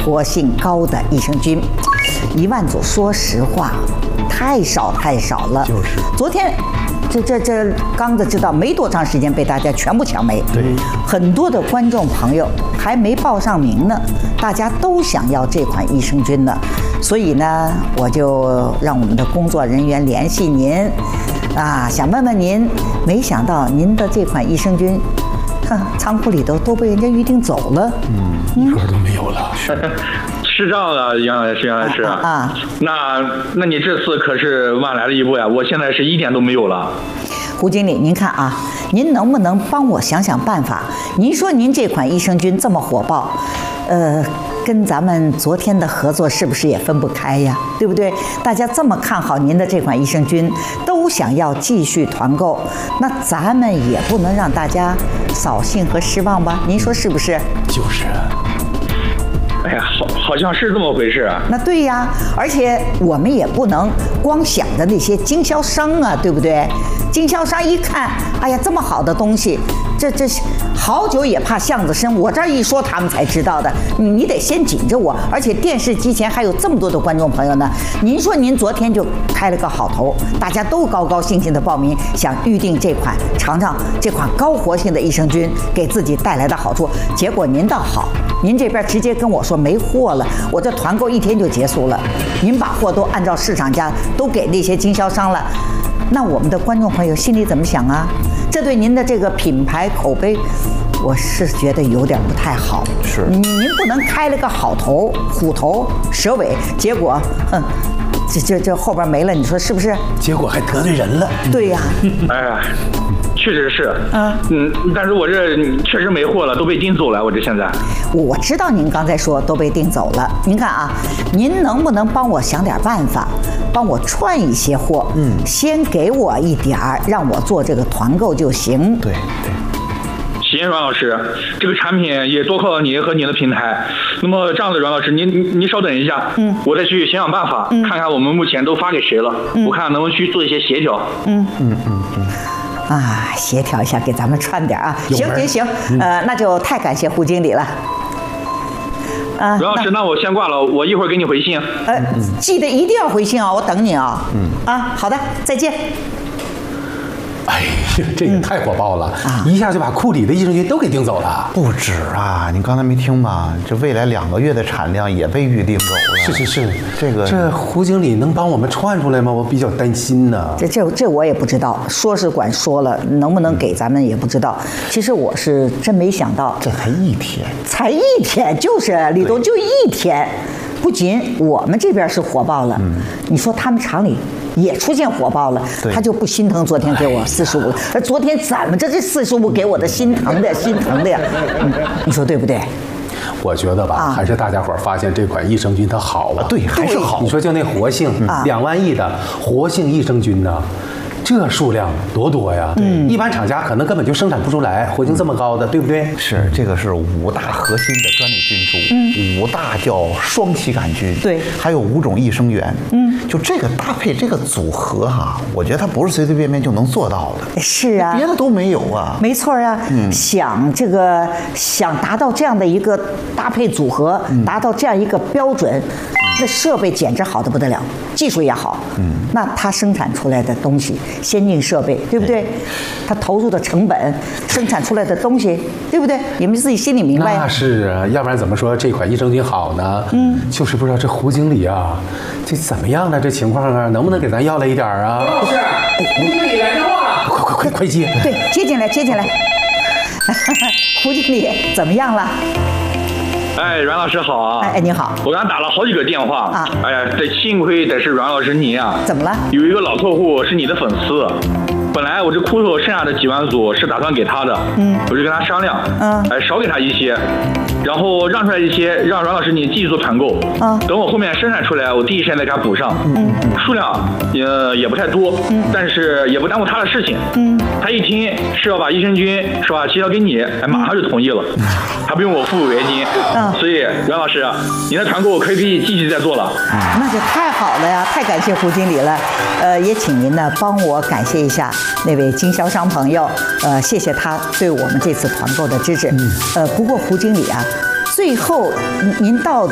活性高的益生菌，1万组，说实话，太少了。就是昨天。这刚子知道没多长时间被大家全部抢没，对，很多的观众朋友还没报上名呢，大家都想要这款益生菌呢，所以呢，我就让我们的工作人员联系您，想问问您，没想到您的这款益生菌，仓库里头都被人家预定走了， 一盒都没有了。 是这样的，杨老师啊，那你这次可是晚来了一步呀！我现在是一点都没有了。 胡经理，您看啊，您能不能帮我想想办法？您说您这款益生菌这么火爆，跟咱们昨天的合作是不是也分不开呀？对不对？大家这么看好您的这款益生菌，都想要继续团购，那咱们也不能让大家扫兴和失望吧？您说是不是？ 就是啊。 哎呀，好像是这么回事啊。 那对呀，而且我们也不能光想着那些经销商啊，对不对？经销商一看，哎呀，这么好的东西，这好久也怕巷子深，我这一说他们才知道的。你得先紧着我，而且电视机前还有这么多的观众朋友呢。您说您昨天就开了个好头，大家都高高兴兴的报名，想预定这款，尝尝这款高活性的益生菌给自己带来的好处。结果您倒好，您这边直接跟我说没货了，我这团购1天就结束了。您把货都按照市场价都给那些经销商了，那我们的观众朋友心里怎么想啊？这对您的这个品牌口碑，我是觉得有点不太好。 是， 您不能开了个好头，虎头蛇尾，结果，这后边没了，你说是不是？ 结果还得罪人了。 对呀。 哎呀。确实是，但是我这确实没货了，都被订走了。我这现在， 我知道您刚才说都被订走了。您看啊，您能不能帮我想点办法，帮我串一些货？先给我一点儿，让我做这个团购就行。 对。 行，阮老师，这个产品也多靠你和你的平台。那么这样子，阮老师，您稍等一下，我再去想想办法，看看我们目前都发给谁了，我看能不能去做一些协调。 协调一下，给咱们串点啊！行，那就太感谢胡经理了。 阮老师，那我先挂了，我一会儿给你回信。 记得一定要回信啊，我等你啊。好的，再见。 哎呀，这个太火爆了，一下就把库里的益生菌都给订走了。 不止啊，你刚才没听吗？这未来2个月的产量也被预定走了。 是，这胡经理能帮我们串出来吗？我比较担心呢。 这我也不知道，说是管说了，能不能给咱们也不知道。其实我是真没想到， 这才1天， 就是里头就1天，不仅我们这边是火爆了，你说他们厂里也出现火爆了，他就不心疼昨天给我45，而昨天怎么这45给我的心疼的呀，你说对不对？ 我觉得吧，还是大家伙发现这款益生菌它好啊， 对，还是好。 你说就那活性，2万亿的活性益生菌呢？这数量多呀！一般厂家可能根本就生产不出来，活性这么高的，对不对？ 是，这个是5大核心的专利菌株，5大叫双歧杆菌， 对， 还有5种益生元，就这个搭配这个组合我觉得它不是随随便便就能做到的。 是啊， 别的都没有啊。 没错啊，想达到这样的一个搭配组合，达到这样一个标准。那设备简直好得不得了，技术也好，那它生产出来的东西，先进设备，对不对？它投入的成本，生产出来的东西，对不对？你们自己心里明白呀。 那是啊，要不然怎么说这款益生菌好呢？就是不知道这胡经理啊，这怎么样了？这情况啊，能不能给咱要来一点啊？ 老师，胡经理来电话了， 快接！ 对，接进来。胡经理怎么样了？ 哎，阮老师好啊！ 哎，你好， 我刚打了好几个电话啊！ 哎呀，这幸亏得是阮老师你啊！ 怎么了？ 有一个老客户是你的粉丝，本来我这库头剩下的几万组是打算给他的，我就跟他商量，少给他一些，然后让出来一些，让阮老师你继续做团购，等我后面生产出来，我第一时间再给他补上，数量也不太多，但是也不耽误他的事情，他一听是要把益生菌是吧协调给你，马上就同意了，还不用我付违约金，所以阮老师，您的团购可以继续再做了， 那就太好了呀，太感谢胡经理了，也请您呢帮我感谢一下那位经销商朋友，谢谢他对我们这次团购的支持，不过胡经理啊，最后您到